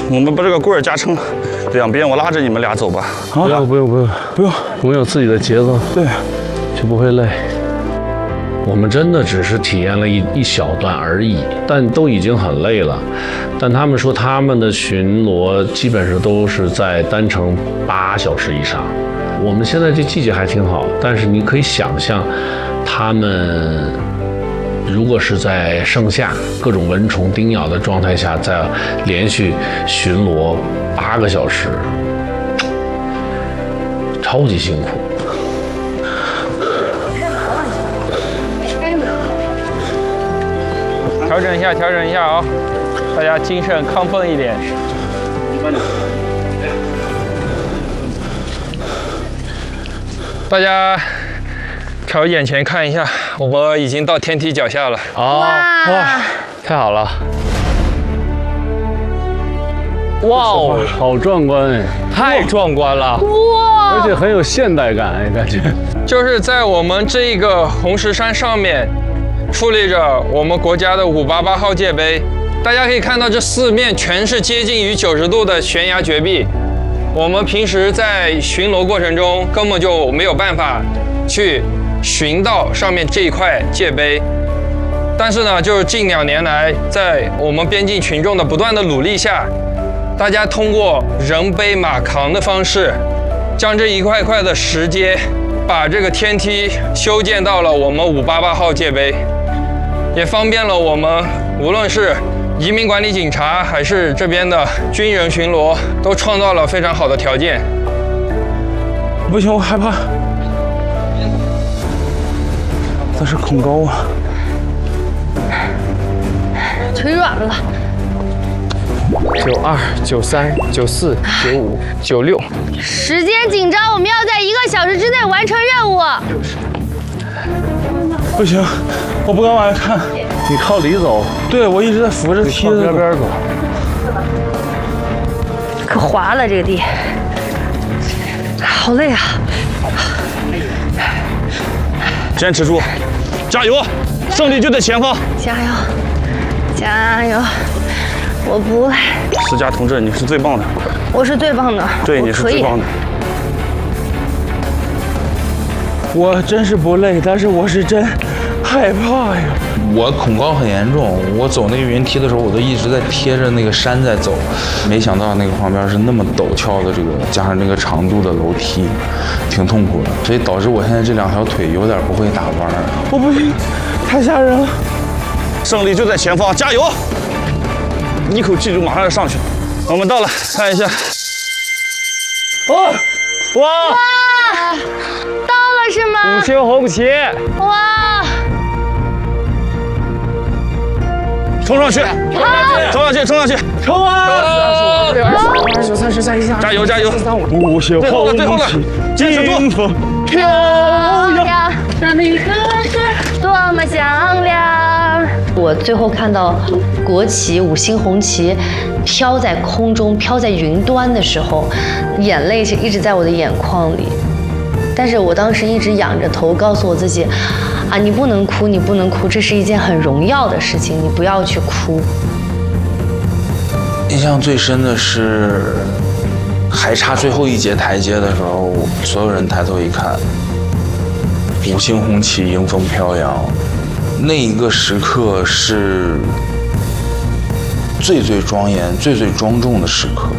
我们把这个棍儿夹成两边，我拉着你们俩走吧。 不用，我们有自己的节奏， 对， 就不会累。我们真的只是体验了一小段而已，但都已经很累了。但他们说他们的巡逻基本上都是在单程8小时以上。我们现在这季节还挺好，但是你可以想象，他们如果是在盛夏各种蚊虫叮咬的状态下，在连续巡逻8个小时，超级辛苦。 调整一下啊、大家精神亢奋一点。大家朝眼前看一下，我们已经到天梯脚下了。 哇， 太好了！哇哦， 好壮观哎， 太壮观了！ 哇， 而且很有现代感哎，感觉。 就是在我们这个红石山上面，矗立着我们国家的588号界碑。大家可以看到，这四面全是接近于90度的悬崖绝壁。我们平时在巡逻过程中根本就没有办法去寻到上面这一块界碑，但是呢，就是近2年来，在我们边境群众的不断的努力下，大家通过人背马扛的方式，将这一块块的石阶，把这个天梯修建到了我们588号界碑，也方便了我们无论是移民管理警察还是这边的军人巡逻，都创造了非常好的条件。 不行，我害怕，这是恐高啊！ 腿软了。 92、93、94、95、96。 时间紧张，我们要在1个小时之内完成任务。 不行，我不敢往下看。 你靠里走， 对，我一直在扶着梯子边边走。 可滑了这个地，好累啊！ 坚持住，加油，胜利就在前方！ 加油，加油！我不累， 思佳同志，你是最棒的。 我是最棒的。 对，你是最棒的。 我真是不累，但是我是真害怕呀。 我恐高很严重，我走那个云梯的时候，我都一直在贴着那个山在走，没想到那个旁边是那么陡峭的这个，加上那个长度的楼梯，挺痛苦的，所以导致我现在这2条腿有点不会打弯。 我不行，太吓人了。 胜利就在前方，加油！一口气就马上要上去。我们到了，看一下。 哇！ 到了是吗？ 5星红旗！ 哇！ 冲上去！冲上去！冲上去！ 冲啊 29、30、31、 加油！加油 ！5星红旗， 坚持住！ 风漂亮，让你可是多么响亮。我最后看到国旗5星红旗飘在空中，飘在云端的时候，眼泪是一直在我的眼眶里。但是我当时一直仰着头，告诉我自己，啊，你不能哭，你不能哭，这是一件很荣耀的事情，你不要去哭。 印象最深的是，还差最后1节台阶的时候，所有人抬头一看，5星红旗迎风飘扬，那一个时刻是最最庄严、最最庄重的时刻。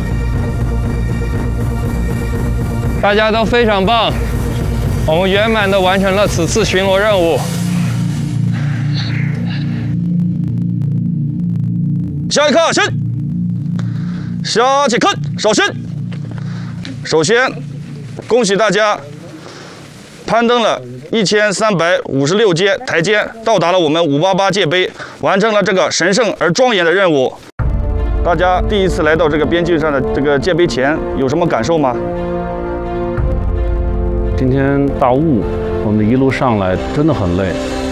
大家都非常棒，我们圆满地完成了此次巡逻任务。 下一课，伸，下起课，手伸。首先，恭喜大家攀登了1356阶台阶，到达了我们588界碑，完成了这个神圣而庄严的任务。大家第一次来到这个边境上的这个界碑前，有什么感受吗？ 今天大雾，我们一路上来真的很累。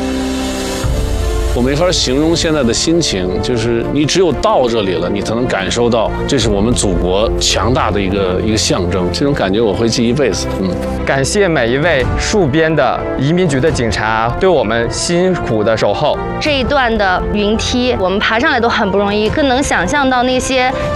我没法形容现在的心情，就是你只有到这里了，你才能感受到这是我们祖国强大的一个象征。这种感觉我会记一辈子。 感谢每一位戍边的移民局的警察对我们辛苦的守候。 这一段的云梯，我们爬上来都很不容易，更能想象到那些